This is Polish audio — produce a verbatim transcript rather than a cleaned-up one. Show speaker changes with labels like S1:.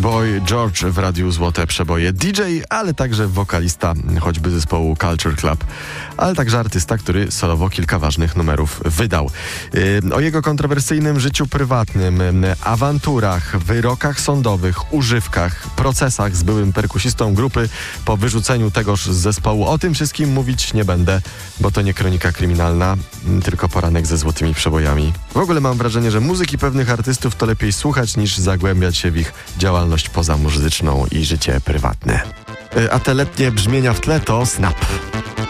S1: Boy George w Radiu Złote Przeboje. D J, ale także wokalista choćby zespołu Culture Club, ale także artysta, który solowo kilka ważnych numerów wydał. O jego kontrowersyjnym życiu prywatnym, awanturach, wyrokach sądowych, używkach, procesach z byłym perkusistą grupy po wyrzuceniu tegoż z zespołu. O tym wszystkim mówić nie będę, bo to nie kronika kryminalna, tylko poranek ze złotymi przebojami. W ogóle mam wrażenie, że muzyki pewnych artystów to lepiej słuchać niż zagłębiać się w ich działalność pozamuzyczną i życie prywatne. A te letnie brzmienia w tle to Snap.